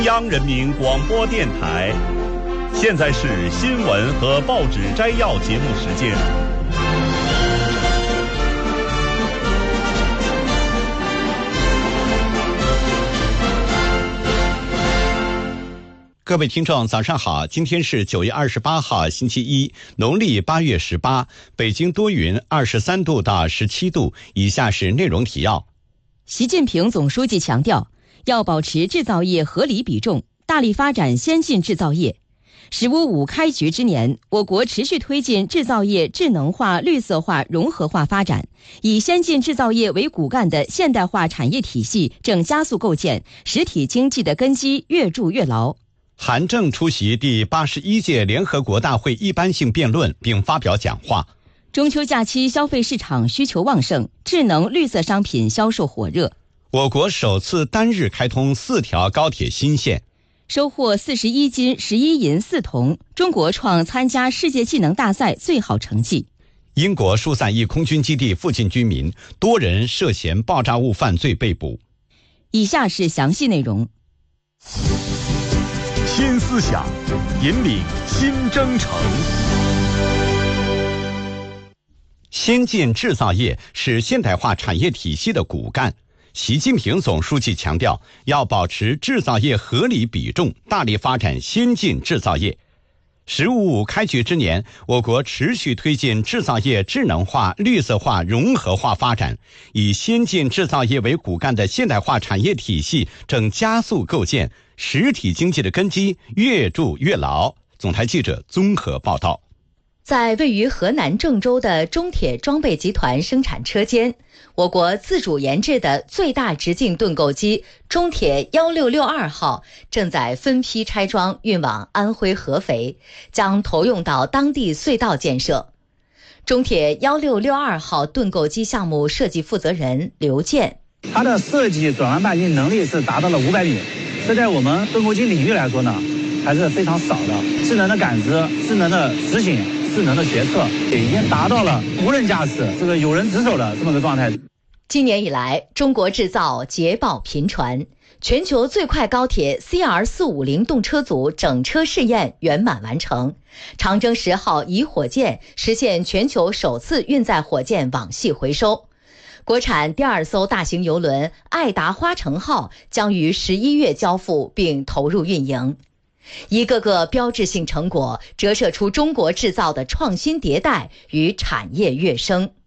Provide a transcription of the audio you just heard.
中央人民广播电台，现在是新闻和报纸摘要节目时间。 各位听众早上好，今天是9月28号星期一，农历8月18，北京多云，23度到17度。以下是内容提要。 习近平总书记强调，要保持制造业合理比重，大力发展先进制造业。“十五五”开局之年，我国持续推进制造业智能化、绿色化、融合化发展，以先进制造业为骨干的现代化产业体系正加速构建，实体经济的根基越筑越牢。 韩正出席第81届联合国大会一般性辩论并发表讲话。 中秋假期消费市场需求旺盛，智能绿色商品销售火热。 我国首次单日开通4条高铁新线。 收获41金11银4铜，中国创参加世界技能大赛最好成绩。 英国疏散一空军基地附近居民，多人涉嫌爆炸物犯罪被捕。 以下是详细内容。 新思想，引领新征程。 先进制造业是现代化产业体系的骨干。习近平总书记强调，要保持制造业合理比重，大力发展先进制造业。“十五五”开局之年，我国持续推进制造业智能化、绿色化、融合化发展，以先进制造业为骨干的现代化产业体系正加速构建，实体经济的根基越筑越牢。总台记者综合报道。 在位于河南郑州的中铁装备集团生产车间，我国自主研制的最大直径盾构机中铁1662号正在分批拆装运往安徽合肥，将投用到当地隧道建设。中铁1662号盾构机项目设计负责人刘健， 它的设计转弯半径能力是达到了500米，这在我们盾构机领域来说呢，还是非常少的。智能的感知、智能的执行、智能的决策，已经达到了无人驾驶、有人值守的这么个状态。 今年以来，中国制造捷报频传，全球最快高铁 CR450 动车组整车试验圆满完成，长征10号乙火箭实现全球首次运载火箭网系回收。国产第2艘大型邮轮爱达花城号将于11月交付并投入运营。一个个标志性成果折射出中国制造的创新迭代与产业跃升。